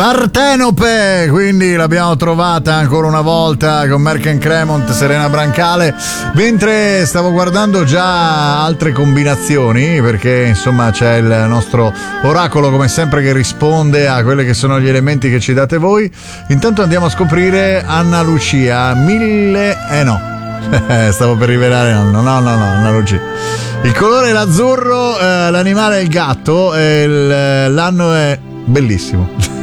Partenope, quindi l'abbiamo trovata ancora una volta con Merck & Cremont, Serena Brancale, mentre stavo guardando già altre combinazioni, perché insomma c'è il nostro oracolo come sempre che risponde a quelli che sono gli elementi che ci date voi. Intanto andiamo a scoprire Anna Lucia, stavo per rivelare no, Anna Lucia. Il colore è l'azzurro, l'animale è il gatto, l'anno è bellissimo.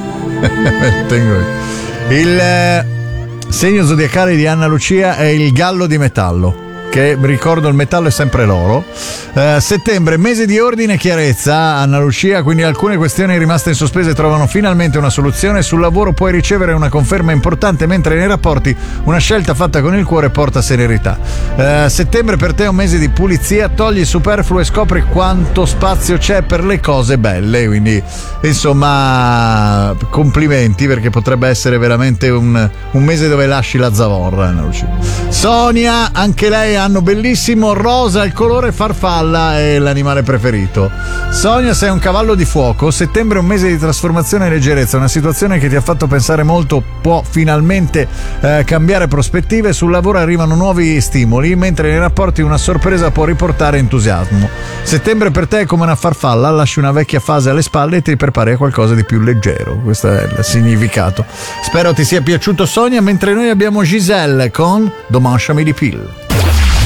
Il segno zodiacale di Anna Lucia è il gallo di metallo, che ricordo il metallo è sempre l'oro. Settembre, mese di ordine e chiarezza, Anna Lucia, quindi alcune questioni rimaste in sospese trovano finalmente una soluzione. Sul lavoro puoi ricevere una conferma importante, mentre nei rapporti una scelta fatta con il cuore porta serenità. Settembre per te è un mese di pulizia, togli il superfluo e scopri quanto spazio c'è per le cose belle, quindi insomma complimenti, perché potrebbe essere veramente un mese dove lasci la zavorra, Anna Lucia. Sonia, anche lei anno bellissimo, rosa il colore, farfalla è l'animale preferito. Sonia, sei un cavallo di fuoco, settembre è un mese di trasformazione e leggerezza, una situazione che ti ha fatto pensare molto può finalmente cambiare prospettive. Sul lavoro arrivano nuovi stimoli, mentre nei rapporti una sorpresa può riportare entusiasmo. Settembre per te è come una farfalla, lasci una vecchia fase alle spalle e ti prepari a qualcosa di più leggero. Questo è il significato. Spero ti sia piaciuto, Sonia, mentre noi abbiamo Giselle con Dommensami di Pille.